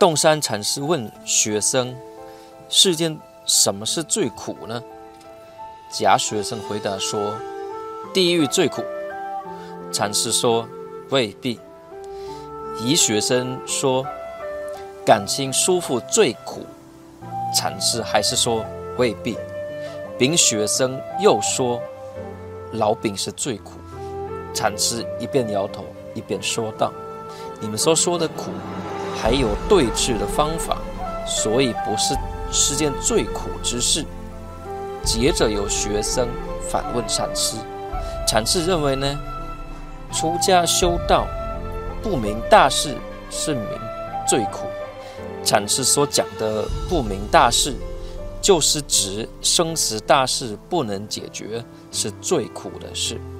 洞山禅师问学生：世间什么是最苦呢？假学生回答说：地狱最苦。禅师说：未必。疑学生说：感情舒服最苦。禅师还是说未必。丙学生又说：老饼是最苦。禅师一边摇头一边说道：你们所说的苦还有对治的方法，所以不是世间最苦之事。接着有学生反问禅师，禅师认为呢，出家修道不明大事是名最苦。禅师所讲的不明大事，就是指生死大事不能解决，是最苦的事。